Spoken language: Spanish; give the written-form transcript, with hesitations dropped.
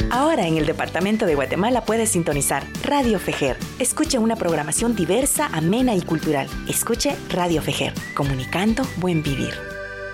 Ahora en el departamento de Guatemala puedes sintonizar Radio Fejer. Escuche una programación diversa, amena y cultural. Escuche Radio Fejer, comunicando buen vivir.